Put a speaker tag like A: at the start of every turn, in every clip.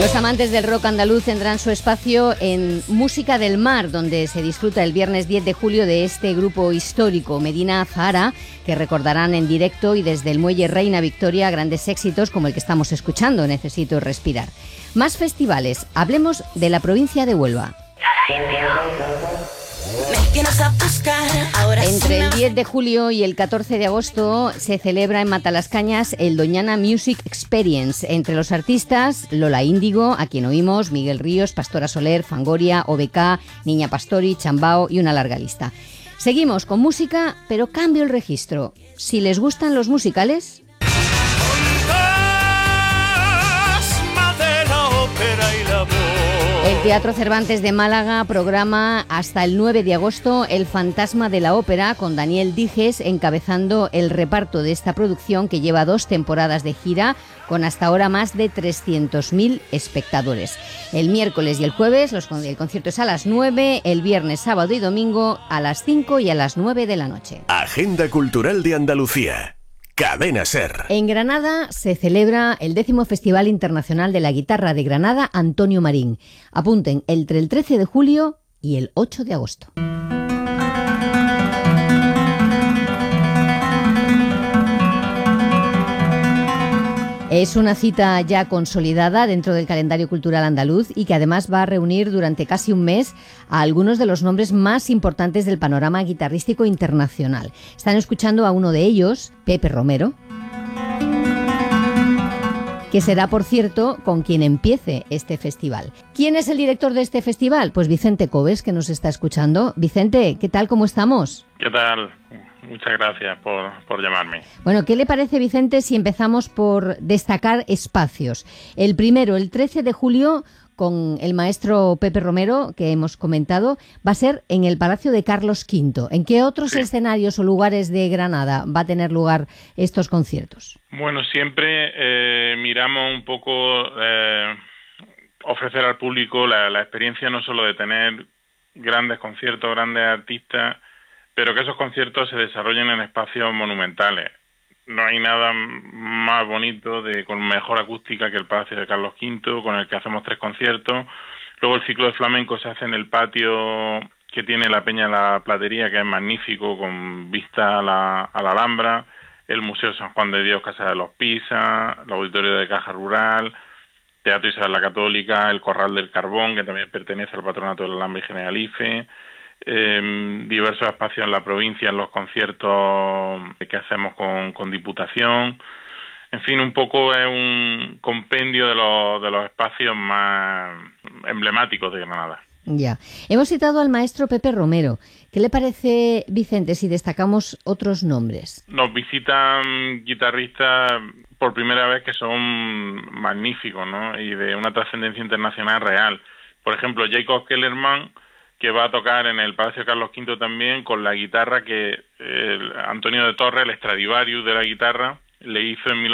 A: Los amantes del rock andaluz tendrán su espacio en Música del Mar, donde se disfruta el viernes 10 de julio de este grupo histórico, Medina Zahara, que recordarán en directo y desde el Muelle Reina Victoria grandes éxitos como el que estamos escuchando, Necesito respirar. Más festivales, hablemos de la provincia de Huelva. Entre el 10 de julio y el 14 de agosto se celebra en Matalascañas el Doñana Music Experience. Entre los artistas, Lola Índigo, a quien oímos, Miguel Ríos, Pastora Soler, Fangoria, OBK, Niña Pastori, Chambao y una larga lista. Seguimos con música, pero cambio el registro. Si les gustan los musicales... El Teatro Cervantes de Málaga programa hasta el 9 de agosto El Fantasma de la Ópera, con Daniel Dijes encabezando el reparto de esta producción que lleva 2 temporadas de gira con hasta ahora más de 300.000 espectadores. El miércoles y el jueves el concierto es a las 9, el viernes, sábado y domingo a las 5 y a las 9 de la noche.
B: Agenda Cultural de Andalucía. Cadena SER.
A: En Granada se celebra el 10º Festival Internacional de la Guitarra de Granada Antonio Marín. Apunten entre el 13 de julio y el 8 de agosto. Es una cita ya consolidada dentro del calendario cultural andaluz y que además va a reunir durante casi un mes a algunos de los nombres más importantes del panorama guitarrístico internacional. Están escuchando a uno de ellos, Pepe Romero, que será, por cierto, con quien empiece este festival. ¿Quién es el director de este festival? Pues Vicente Coves, que nos está escuchando. Vicente, ¿qué tal? ¿Cómo estamos?
C: ¿Qué tal? Muchas gracias por llamarme.
A: Bueno, ¿qué le parece, Vicente, si empezamos por destacar espacios? El primero, el 13 de julio, con el maestro Pepe Romero, que hemos comentado, va a ser en el Palacio de Carlos V. ¿En qué otros escenarios o lugares de Granada va a tener lugar estos conciertos?
C: Bueno, siempre miramos un poco ofrecer al público la experiencia no solo de tener grandes conciertos, grandes artistas, pero que esos conciertos se desarrollen en espacios monumentales. No hay nada más bonito con mejor acústica que el Palacio de Carlos V, con el que hacemos 3 conciertos. Luego el ciclo de flamenco se hace en el patio que tiene la Peña de la Platería, que es magnífico, con vista a la Alhambra, el Museo San Juan de Dios, Casa de los Pisa, el Auditorio de Caja Rural, Teatro Isabel la Católica, el Corral del Carbón, que también pertenece al Patronato del Alhambra y Generalife, diversos espacios en la provincia, en los conciertos que hacemos con Diputación. En fin, un poco es un compendio de los espacios más emblemáticos de Granada.
A: Ya. Hemos citado al maestro Pepe Romero. ¿Qué le parece, Vicente, si destacamos otros nombres?
C: Nos visitan guitarristas por primera vez que son magníficos, ¿no? Y de una trascendencia internacional real. Por ejemplo, Jacob Kellerman, que va a tocar en el Palacio Carlos V también con la guitarra que Antonio de Torres, el Stradivarius de la guitarra, le hizo en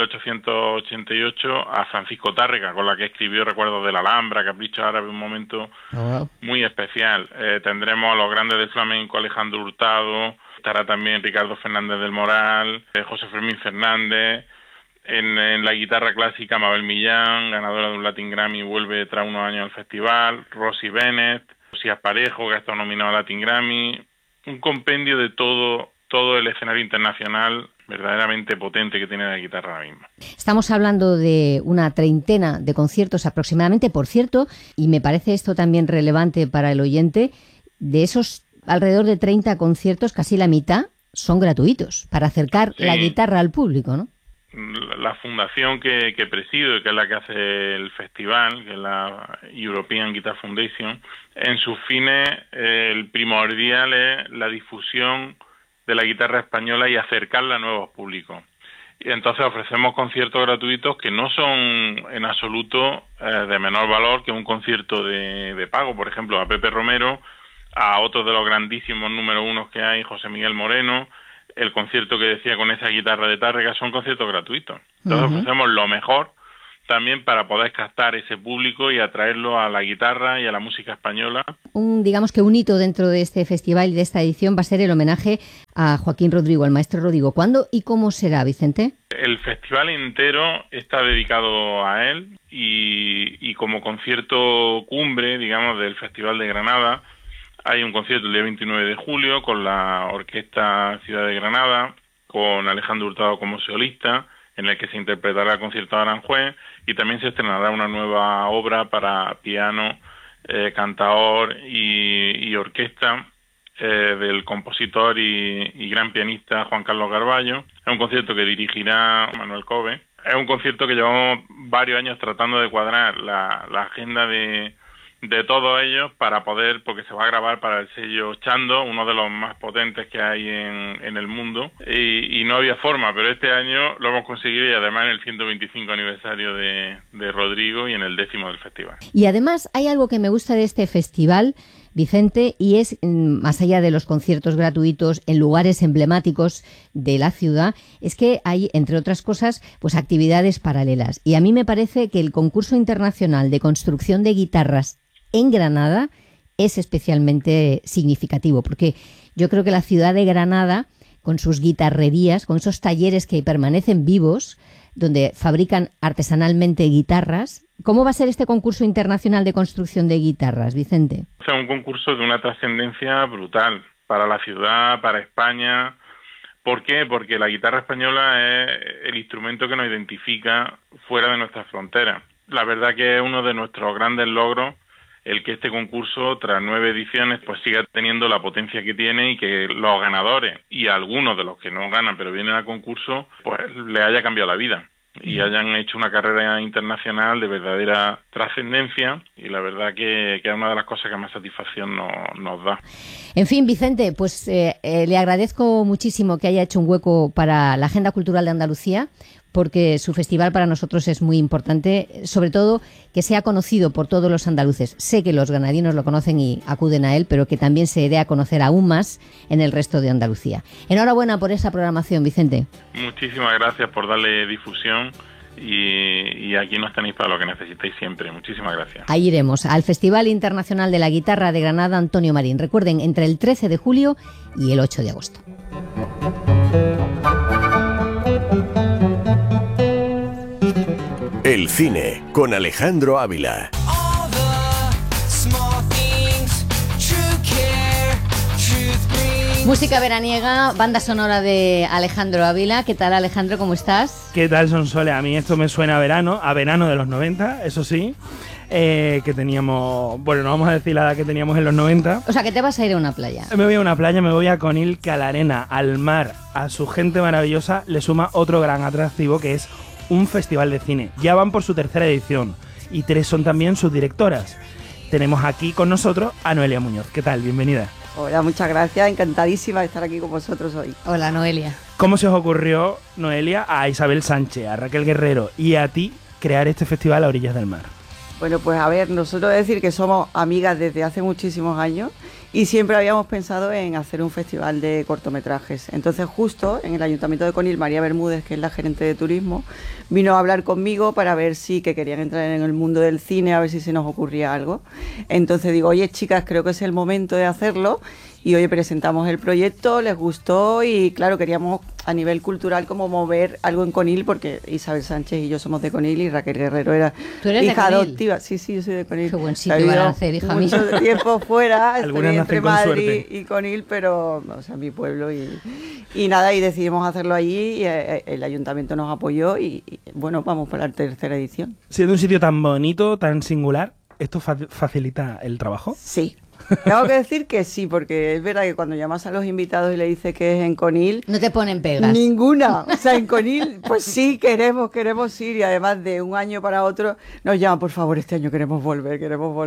C: 1888 a Francisco Tárrega, con la que escribió Recuerdos de la Alhambra, Capricho Árabe, un momento muy especial. Tendremos a los grandes del flamenco, Alejandro Hurtado, estará también Ricardo Fernández del Moral, José Fermín Fernández. En la guitarra clásica, Mabel Millán, ganadora de un Latin Grammy, vuelve tras unos años al festival, Rosy Bennett, Josías Parejo, que ha estado nominado al Latin Grammy. Un compendio de todo el escenario internacional verdaderamente potente que tiene la guitarra ahora mismo.
A: Estamos hablando de una treintena de conciertos aproximadamente, por cierto, y me parece esto también relevante para el oyente, de esos alrededor de 30 conciertos, casi la mitad son gratuitos, para acercar la guitarra al público, ¿no?
C: La fundación que presido, que es la que hace el festival, que es la European Guitar Foundation, en sus fines el primordial es la difusión de la guitarra española y acercarla a nuevos públicos. Y entonces ofrecemos conciertos gratuitos que no son en absoluto de menor valor que un concierto de pago. Por ejemplo, a Pepe Romero, a otros de los grandísimos número unos que hay, José Miguel Moreno, el concierto que decía con esa guitarra de Tárrega, son conciertos gratuitos. Entonces ofrecemos lo mejor también para poder captar ese público y atraerlo a la guitarra y a la música española.
A: Digamos que un hito dentro de este festival y de esta edición va a ser el homenaje a Joaquín Rodrigo, al maestro Rodrigo. ¿Cuándo y cómo será, Vicente?
C: El festival entero está dedicado a él y como concierto cumbre, digamos, del Festival de Granada, hay un concierto el día 29 de julio con la Orquesta Ciudad de Granada, con Alejandro Hurtado como solista, en el que se interpretará el concierto de Aranjuez, y también se estrenará una nueva obra para piano, cantaor y orquesta del compositor y gran pianista Juan Carlos Garballo. Es un concierto que dirigirá Manuel Cove. Es un concierto que llevamos varios años tratando de cuadrar la agenda de todos ellos para poder, porque se va a grabar para el sello Chando, uno de los más potentes que hay en el mundo, y no había forma, pero este año lo hemos conseguido, y además en el 125 aniversario de Rodrigo y en el 10º del festival.
A: Y además hay algo que me gusta de este festival, Vicente, y es, más allá de los conciertos gratuitos en lugares emblemáticos de la ciudad, es que hay, entre otras cosas, pues actividades paralelas. Y a mí me parece que el concurso internacional de construcción de guitarras en Granada es especialmente significativo, porque yo creo que la ciudad de Granada, con sus guitarrerías, con esos talleres que permanecen vivos, donde fabrican artesanalmente guitarras. ¿Cómo va a ser este concurso internacional de construcción de guitarras, Vicente?
C: O sea, un concurso de una trascendencia brutal para la ciudad, para España. ¿Por qué? Porque la guitarra española es el instrumento que nos identifica fuera de nuestras fronteras. La verdad que es uno de nuestros grandes logros el que este concurso, tras 9 ediciones, pues siga teniendo la potencia que tiene, y que los ganadores y algunos de los que no ganan pero vienen al concurso, pues les haya cambiado la vida y hayan hecho una carrera internacional de verdadera trascendencia, y la verdad que es una de las cosas que más satisfacción nos da.
A: En fin, Vicente, pues le agradezco muchísimo que haya hecho un hueco para la Agenda Cultural de Andalucía, porque su festival para nosotros es muy importante, sobre todo que sea conocido por todos los andaluces. Sé que los granadinos lo conocen y acuden a él, pero que también se dé a conocer aún más en el resto de Andalucía. Enhorabuena por esa programación, Vicente.
C: Muchísimas gracias por darle difusión, y aquí nos tenéis para lo que necesitéis siempre. Muchísimas gracias.
A: Ahí iremos, al Festival Internacional de la Guitarra de Granada Antonio Marín. Recuerden, entre el 13 de julio y el 8 de agosto.
B: El cine con Alejandro Ávila.
A: Música veraniega, banda sonora de Alejandro Ávila. ¿Qué tal, Alejandro? ¿Cómo estás?
D: ¿Qué tal, Sonsoles? A mí esto me suena a verano de los 90, eso sí. Que teníamos, bueno, no vamos a decir la edad que teníamos en los 90.
A: O sea, que te vas a ir a una playa.
D: Me voy a una playa, me voy a Conil, que a la arena, al mar, a su gente maravillosa, le suma otro gran atractivo, que es un festival de cine. Ya van por su 3ª edición y 3 son también sus directoras. Tenemos aquí con nosotros a Noelia Muñoz. ¿Qué tal? Bienvenida.
E: Hola, muchas gracias. Encantadísima de estar aquí con vosotros hoy.
A: Hola, Noelia.
D: ¿Cómo se os ocurrió, Noelia, a Isabel Sánchez, a Raquel Guerrero y a ti crear este festival a orillas del mar?
E: Bueno, pues a ver, nosotros decir que somos amigas desde hace muchísimos años y siempre habíamos pensado en hacer un festival de cortometrajes. Entonces, justo en el Ayuntamiento de Conil, María Bermúdez, que es la gerente de turismo, vino a hablar conmigo para ver si que querían entrar en el mundo del cine, a ver si se nos ocurría algo. Entonces digo, oye, chicas, creo que es el momento de hacerlo. Y hoy presentamos el proyecto, les gustó y claro, queríamos a nivel cultural como mover algo en Conil, porque Isabel Sánchez y yo somos de Conil y Raquel Guerrero era hija adoptiva. Sí, yo soy de Conil.
A: Qué buen sitio van a hacer, hija mía.
E: Mucho tiempo fuera, estoy entre Madrid
D: suerte.
E: y Conil, pero, o sea, mi pueblo y nada, y decidimos hacerlo allí y el ayuntamiento nos apoyó y bueno, vamos para la 3ª edición.
D: Siendo un sitio tan bonito, tan singular, ¿esto facilita el trabajo?
E: Sí. Tengo que decir que sí, porque es verdad que cuando llamas a los invitados y le dices que es en Conil...
A: No te ponen pegas.
E: Ninguna. O sea, en Conil, pues sí, queremos ir, y además de un año para otro nos llaman, por favor, este año queremos volver.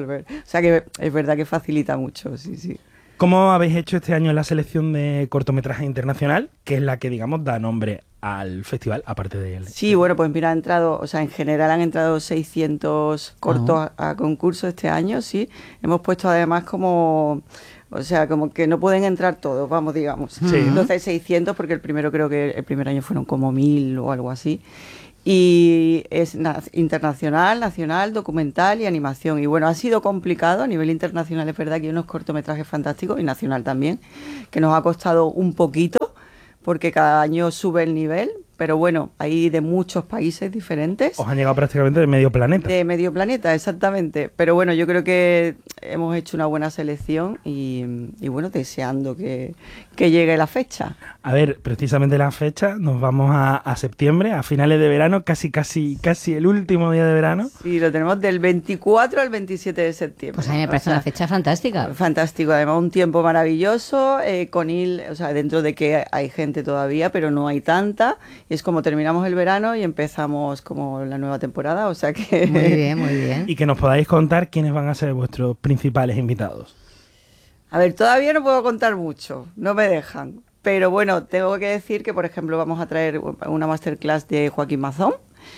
E: O sea que es verdad que facilita mucho, sí.
D: ¿Cómo habéis hecho este año la selección de cortometraje internacional, que es la que, digamos, da nombre al festival, aparte de él?
E: Sí, bueno, pues mira, en general han entrado 600 cortos a concurso este año, sí. Hemos puesto además como que no pueden entrar todos, vamos, digamos.
D: Sí.
E: Entonces 600, porque el primer año fueron como 1000 o algo así. y es internacional, nacional, documental y animación. Y bueno, ha sido complicado a nivel internacional, es verdad que hay unos cortometrajes fantásticos, y nacional también, que nos ha costado un poquito, porque cada año sube el nivel, pero bueno, hay de muchos países diferentes.
D: Os han llegado prácticamente de medio planeta.
E: De medio planeta, exactamente. Pero bueno, yo creo que hemos hecho una buena selección y bueno, deseando que llegue la fecha.
D: A ver, precisamente la fecha, nos vamos a septiembre, a finales de verano, casi el último día de verano.
E: Sí, lo tenemos del 24 al 27 de septiembre.
A: Pues a mí me parece una fecha fantástica.
E: Fantástico, además un tiempo maravilloso, Conil, o sea, dentro de que hay gente todavía, pero no hay tanta, y es como terminamos el verano y empezamos como la nueva temporada, o sea que...
A: Muy bien, muy bien.
D: Y que nos podáis contar quiénes van a ser vuestros principales invitados.
E: A ver, todavía no puedo contar mucho, no me dejan. Pero bueno, tengo que decir que, por ejemplo, vamos a traer una masterclass de Joaquín Mazón,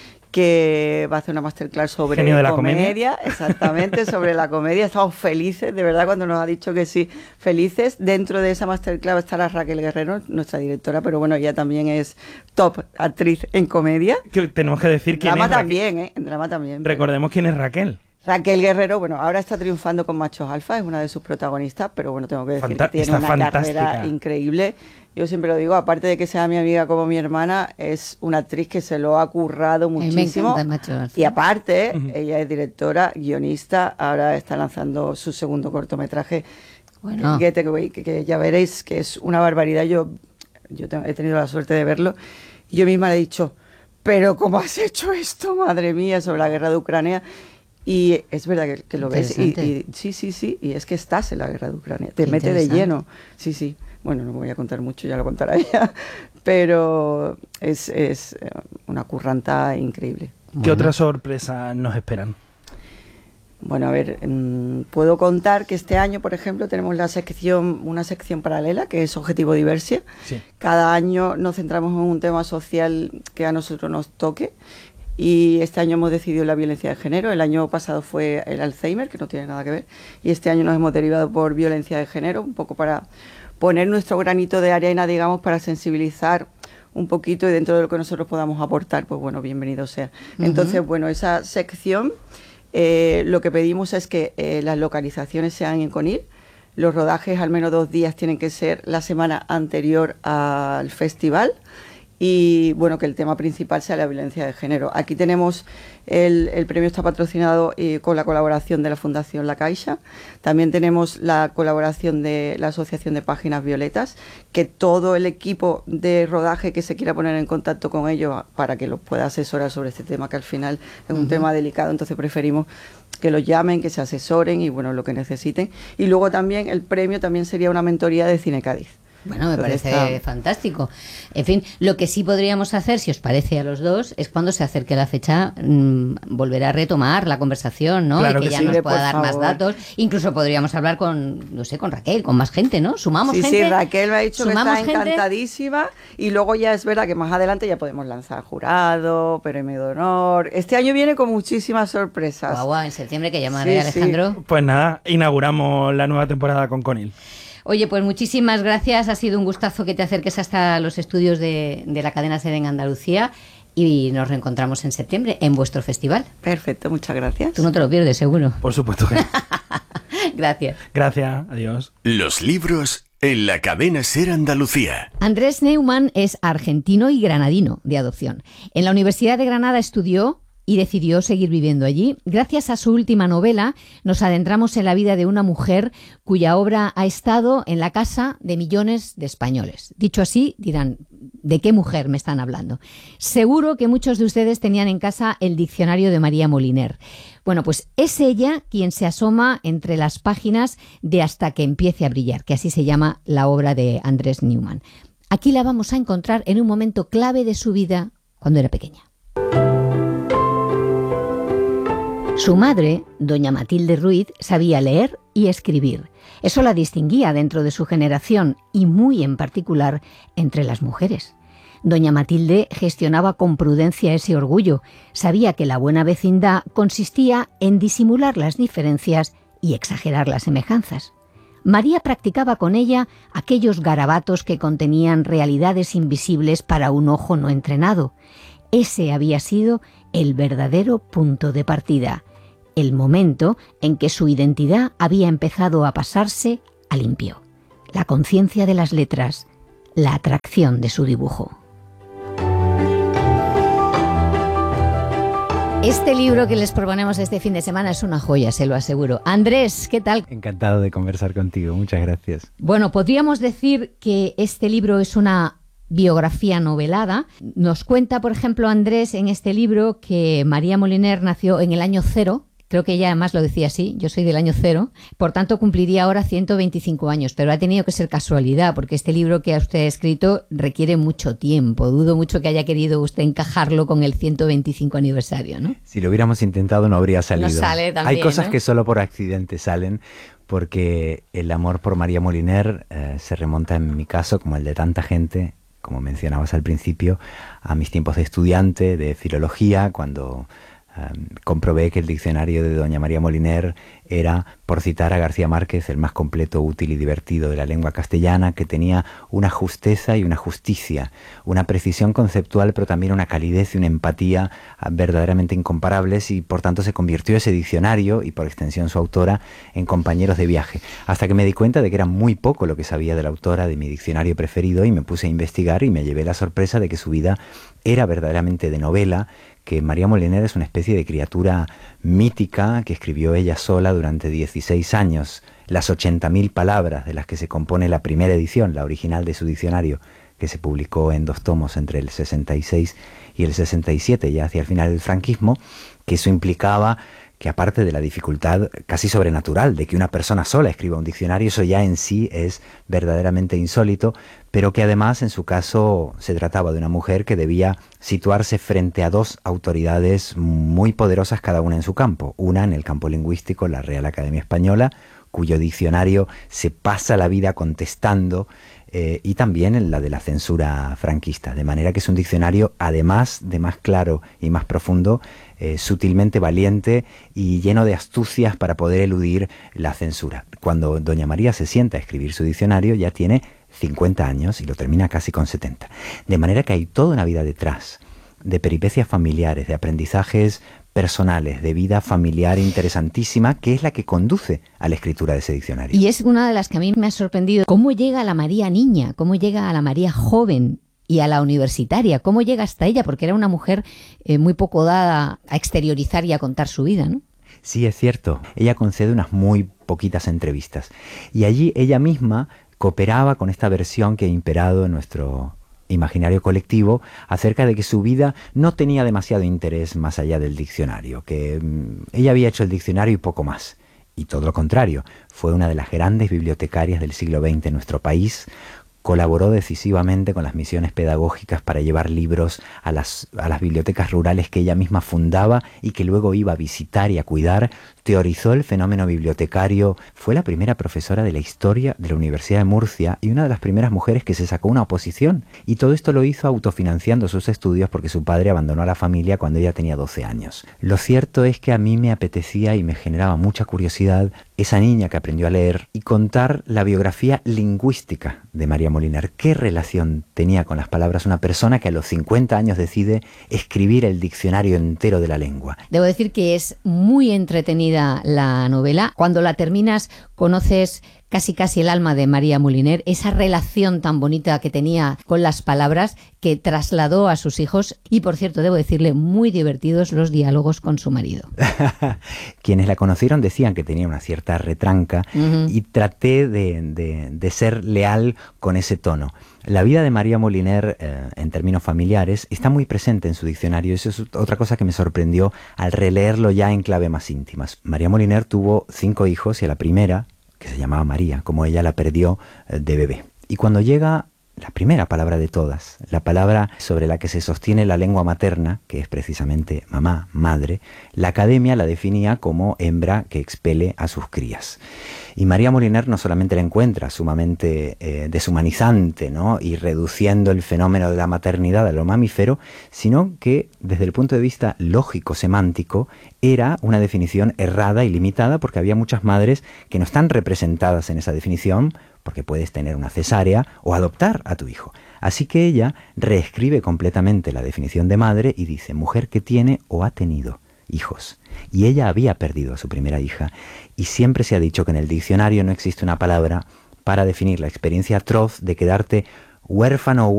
E: que va a hacer una masterclass sobre
D: Genio de la
E: comedia, exactamente, sobre la comedia. Estamos felices, de verdad, cuando nos ha dicho que sí, felices. Dentro de esa masterclass estará Raquel Guerrero, nuestra directora, pero bueno, ella también es top actriz en comedia.
D: Que tenemos que decir quién
E: drama
D: es Raquel.
E: También, en drama también.
D: Recordemos quién es Raquel.
E: Raquel Guerrero, bueno, ahora está triunfando con Machos Alfa, es una de sus protagonistas, pero bueno, tengo que decir que tiene
D: está
E: una
D: fantástica.
E: carrera increíble. Yo siempre lo digo, aparte de que sea mi amiga como mi hermana, es una actriz que se lo ha currado muchísimo.
A: Me encanta Machos Alfa.
E: Y aparte, ella es directora, guionista, ahora está lanzando su segundo cortometraje,
A: Bueno.
E: Getaway, que ya veréis que es una barbaridad. Yo he tenido la suerte de verlo, y yo misma le he dicho, pero ¿cómo has hecho esto, madre mía, sobre la guerra de Ucrania? Y es verdad que lo ves y sí, y es que estás en la guerra de Ucrania, te mete de lleno, sí. Bueno, no voy a contar mucho, ya lo contará ella, pero es una curranta increíble.
D: ¿Qué otras sorpresas nos esperan?
E: Bueno, a ver, puedo contar que este año, por ejemplo, tenemos una sección paralela que es Objetivo Diversia.
D: Sí.
E: Cada año nos centramos en un tema social que a nosotros nos toque. Y este año hemos decidido la violencia de género. El año pasado fue el Alzheimer, que no tiene nada que ver. Y este año nos hemos derivado por violencia de género, un poco para poner nuestro granito de arena, digamos, para sensibilizar un poquito, y dentro de lo que nosotros podamos aportar, pues bueno, bienvenido sea. Entonces, bueno, esa sección, lo que pedimos es que las localizaciones sean en Conil. Los rodajes, al menos 2 días, tienen que ser la semana anterior al festival. Y bueno, que el tema principal sea la violencia de género. Aquí tenemos el premio está patrocinado con la colaboración de la Fundación La Caixa. También tenemos la colaboración de la Asociación de Páginas Violetas, que todo el equipo de rodaje que se quiera poner en contacto con ellos para que los pueda asesorar sobre este tema, que al final es un tema delicado, entonces preferimos que los llamen, que se asesoren y bueno, lo que necesiten. Y luego también el premio también sería una mentoría de Cine Cádiz.
A: Bueno, me parece fantástico. En fin, lo que sí podríamos hacer, si os parece a los dos, es cuando se acerque la fecha, volver a retomar la conversación, ¿no?
D: Claro
A: y que ya
D: sí,
A: nos pueda
E: por
A: dar
E: favor.
A: más datos. Incluso podríamos hablar con, no sé, con Raquel, con más gente, ¿no? Sumamos gente.
E: Sí, Raquel me ha dicho que está
A: gente.
E: encantadísima. Y luego ya es verdad que más adelante ya podemos lanzar jurado, premio de honor. Este año viene con muchísimas sorpresas.
A: Guau, en septiembre que llamaré
E: Sí,
A: Alejandro.
D: Pues nada, inauguramos la nueva temporada con Conil.
A: Oye, pues muchísimas gracias. Ha sido un gustazo que te acerques hasta los estudios de la cadena SER en Andalucía, y nos reencontramos en septiembre en vuestro festival.
E: Perfecto, muchas gracias.
A: Tú no te lo pierdes, seguro.
D: Por supuesto que.
A: Gracias.
D: Gracias, adiós.
B: Los libros en la cadena SER Andalucía.
A: Andrés Neumann es argentino y granadino de adopción. En la Universidad de Granada estudió y decidió seguir viviendo allí. Gracias a su última novela, nos adentramos en la vida de una mujer cuya obra ha estado en la casa de millones de españoles. Dicho así, dirán, ¿de qué mujer me están hablando? Seguro que muchos de ustedes tenían en casa el diccionario de María Moliner. Bueno, pues es ella quien se asoma entre las páginas de Hasta que empiece a brillar, que así se llama la obra de Andrés Neumann. Aquí la vamos a encontrar en un momento clave de su vida cuando era pequeña. Su madre, doña Matilde Ruiz, sabía leer y escribir. Eso la distinguía dentro de su generación y muy en particular entre las mujeres. Doña Matilde gestionaba con prudencia ese orgullo. Sabía que la buena vecindad consistía en disimular las diferencias y exagerar las semejanzas. María practicaba con ella aquellos garabatos que contenían realidades invisibles para un ojo no entrenado. ese había sido el verdadero punto de partida, el momento en que su identidad había empezado a pasarse a limpio. La conciencia de las letras, la atracción de su dibujo. Este libro que les proponemos este fin de semana es una joya, se lo aseguro. Andrés, ¿qué tal?
F: Encantado de conversar contigo, muchas gracias.
A: Bueno, podríamos decir que este libro es una biografía novelada. Nos cuenta, por ejemplo, Andrés en este libro que María Moliner nació en el año 0. Creo que ella además lo decía así, yo soy del año 0, por tanto cumpliría ahora 125 años, pero ha tenido que ser casualidad, porque este libro que usted ha escrito requiere mucho tiempo. Dudo mucho que haya querido usted encajarlo con el 125 aniversario, ¿no?
F: Si lo hubiéramos intentado no habría salido.
A: No sale también,
F: hay cosas, ¿no?, que solo por accidente salen, porque el amor por María Moliner se remonta, en mi caso, como el de tanta gente, como mencionabas al principio, a mis tiempos de estudiante de filología, cuando comprobé que el diccionario de doña María Moliner era, por citar a García Márquez, el más completo, útil y divertido de la lengua castellana, que tenía una justeza y una justicia, una precisión conceptual, pero también una calidez y una empatía verdaderamente incomparables, y por tanto se convirtió ese diccionario, y por extensión su autora, en compañeros de viaje, hasta que me di cuenta de que era muy poco lo que sabía de la autora de mi diccionario preferido, y me puse a investigar y me llevé la sorpresa de que su vida era verdaderamente de novela, que María Moliner es una especie de criatura mítica que escribió ella sola durante 16 años, las 80.000 palabras de las que se compone la primera edición, la original de su diccionario, que se publicó en 2 tomos entre el 66 y el 67, ya hacia el final del franquismo, que eso implicaba que, aparte de la dificultad casi sobrenatural de que una persona sola escriba un diccionario, eso ya en sí es verdaderamente insólito, pero que además en su caso se trataba de una mujer que debía situarse frente a 2 autoridades muy poderosas, cada una en su campo. Una en el campo lingüístico, la Real Academia Española, cuyo diccionario se pasa la vida contestando, y también en la de la censura franquista, de manera que es un diccionario, además de más claro y más profundo, sutilmente valiente y lleno de astucias para poder eludir la censura. Cuando doña María se sienta a escribir su diccionario ya tiene 50 años y lo termina casi con 70. De manera que hay toda una vida detrás, de peripecias familiares, de aprendizajes personales, de vida familiar interesantísima, que es la que conduce a la escritura de ese diccionario.
A: Y es una de las que a mí me ha sorprendido. ¿Cómo llega a la María niña? ¿Cómo llega a la María joven? Y a la universitaria, ¿cómo llega hasta ella? Porque era una mujer muy poco dada a exteriorizar y a contar su vida, ¿no?
F: Sí, es cierto. Ella concede unas muy poquitas entrevistas. Y allí ella misma cooperaba con esta versión que ha imperado en nuestro imaginario colectivo acerca de que su vida no tenía demasiado interés más allá del diccionario, que ella había hecho el diccionario y poco más. Y todo lo contrario, fue una de las grandes bibliotecarias del siglo XX en nuestro país. Colaboró decisivamente con las misiones pedagógicas para llevar libros a las bibliotecas rurales que ella misma fundaba y que luego iba a visitar y a cuidar. Teorizó el fenómeno bibliotecario, fue la primera profesora de la historia de la Universidad de Murcia y una de las primeras mujeres que se sacó una oposición. Y todo esto lo hizo autofinanciando sus estudios porque su padre abandonó a la familia cuando ella tenía 12 años. Lo cierto es que a mí me apetecía y me generaba mucha curiosidad esa niña que aprendió a leer y contar la biografía lingüística de María Moliner. ¿Qué relación tenía con las palabras una persona que a los 50 años decide escribir el diccionario entero de la lengua?
A: Debo decir que es muy entretenida la novela. Cuando la terminas conoces casi el alma de María Moliner, esa relación tan bonita que tenía con las palabras que trasladó a sus hijos y, por cierto, debo decirle, muy divertidos los diálogos con su marido.
F: Quienes la conocieron decían que tenía una cierta retranca y traté de ser leal con ese tono. La vida de María Moliner, en términos familiares, está muy presente en su diccionario. Eso es otra cosa que me sorprendió al releerlo ya en clave más íntimas. María Moliner tuvo 5 hijos y a la primera, que se llamaba María, como ella la perdió de bebé. Y cuando llega la primera palabra de todas, la palabra sobre la que se sostiene la lengua materna, que es precisamente mamá, madre, la academia la definía como hembra que expele a sus crías. Y María Moliner no solamente la encuentra sumamente deshumanizante, ¿no?, y reduciendo el fenómeno de la maternidad a lo mamífero, sino que desde el punto de vista lógico-semántico era una definición errada y limitada, porque había muchas madres que no están representadas en esa definición porque puedes tener una cesárea o adoptar a tu hijo. Así que ella reescribe completamente la definición de madre y dice mujer que tiene o ha tenido hijos. Y ella había perdido a su primera hija y siempre se ha dicho que en el diccionario no existe una palabra para definir la experiencia atroz de quedarte huérfano o